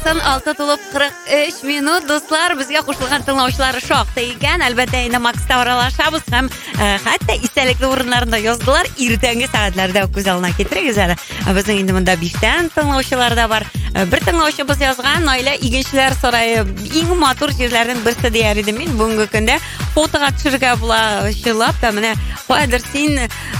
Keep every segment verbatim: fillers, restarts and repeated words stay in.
тоқсан алты толып қырық үш минут. Достар, бізге қосылған тыңдаушылар шоқты екен. Әлбәттә, енді Макста оралашабыз һәм хәтта истәлекле урыннарында яздылар. Иртәнге сәгатьләрдә күз алдына китерегез әле. Безнең инде монда биштән тыңлаучылар да бар. Бер тыңлаучыбыз язган, Наилә Игенчеләр сарае иң матур җирләрнең берсе дияр идем мин. Бүгенге көндә фотога төшергә була чылап та менә кайдыр син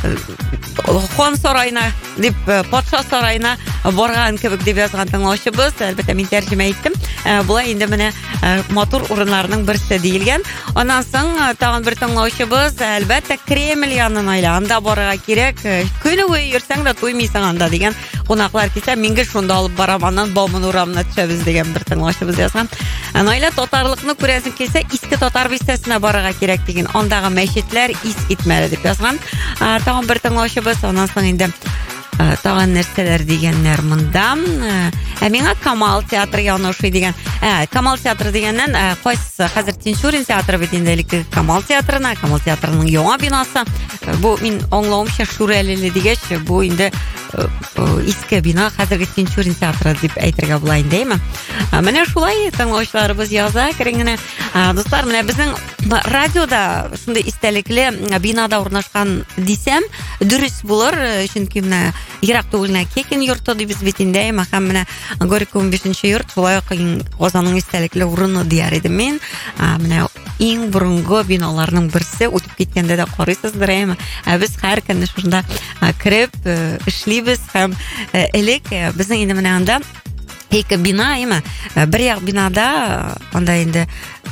хан сарайына дип, патша сарайына барган кебек дип язган тыңлаучыбыз. Әлбәттә, мин тәрҗемә иттем. Булай инде менә матур урыннарның берсе диелгән. Аннан соң тагын бер тыңлаучыбыз, әлбәттә, Кремль янына Наилә, анда барырга кирәк. Көне буе йөрсәң дә туймыйсың анда дигән кунаклар килсә, мингә шунда алып барам, аннан Бауман урамына төшәбез дигән бер тыңлаучыбыз язган. Наилә, татарлыкны күрәсең килсә, иске татар бистәсенә барырга кирәк дигән. Андагы мәчетләр ис китмәле дип язган. Тагын бер тыңлаучыбыз, аннан соң инде тагын нәрсәләр дигәннәр монда. Ә миңа Камал театры янышый дигән. Ә, Камал театры дигәннән, кайсы хәзер Тинчурин театры бит инде элекке Камал театрына, Камал театрының яңа бинасы. Бу мин аңлавымча Шүрәлеле дигәч, бу инде иске бина, хәзерге Тинчурин театры дип әйтергә була инде, әйме? Менә шулай тыңлаучыларыбыз яза, кирәгенә. Дуслар, менә безнең радиода шундый истәлекле бинада урнашкан дисәм, дөрес булыр, чөнки менә ерак түгелне Кекин йорты дибез бит инде, һәм менә Горький унбишенче йорт, шулай ук Казанның истәлекле урыны дияр идем мин. Менә иң борынгы биналарның берсе, үтеп киткәндә дә карыйсыздыр, әйме? Без һәр көнне шунда кирип эшлибез һәм элек безнең инде менә анда ике бина, әйме? Бер як бинада анда инде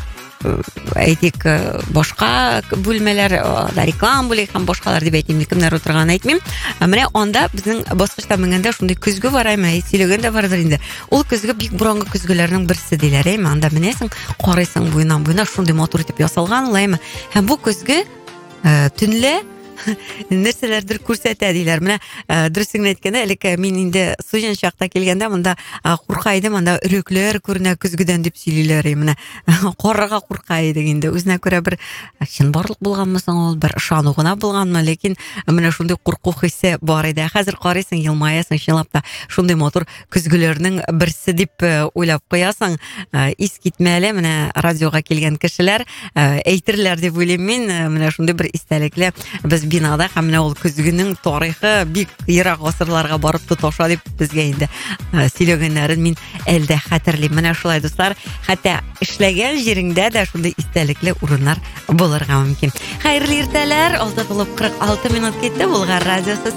әйтик башка бүлмәләр, да реклам бүлек һәм башкалар дип әйтим, кемнәр утырган әйтмим. Менә анда безнең баскычта менгәндә шундый көзге бар, әйме, сөйләгән дә бардыр инде. Ул көзге бик борынгы көзгеләрнең берсе диләр, әйме. Анда менәсең, карыйсың буеннан буена шундый матур итеп ясалган, әйме. Һәм бу көзге төнлә нәрсәләрдер күрсәтә диләр. Менә дөресен әйткәндә, элекке мин инде студент чакта килгәндә, монда курка идем, анда өрөкләр күренә көзгедән дип сөйлиләр, менә карарга курка идек инде. Үзенә күрә бер чынбарлык булганмы соң ул, бер ышану гына булганмы, ләкин менә шундый курку хисе бар иде. Хәзер карыйсың, елмаясың, чынлап та шундый матур көзгеләрнең берсе дип уйлап куясың. Ис китмәле, менә радиога килгән кешеләр әйтерләр дип уйлыйм мин. Менә шундый бер истәлекле без бинада һәм менә ул көзгенең тарихы бик ерак гасырларга барып тоташа дип безгә инде сөйләгәннәрен мин әлдә хәтерлим. Менә шулай, дуслар, хәтта эшләгән җиреңдә дә шундый истәлекле урыннар булырга мөмкин. Хәерле иртәләр, алты толып кырык алты минут китте. Булган радиосы